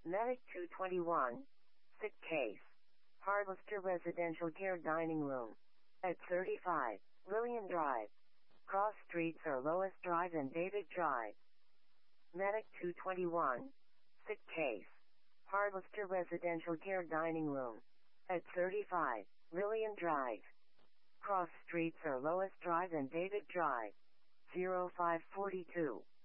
Medic 221. Sick case. Harvester Residential Care Dining Room. At 35, Lillian Drive. Cross streets are Lois Drive and David Drive. Medic 221. Sick case. Harvester Residential Care Dining Room. At 35, Lillian Drive. Cross streets are Lois Drive and David Drive. 0542.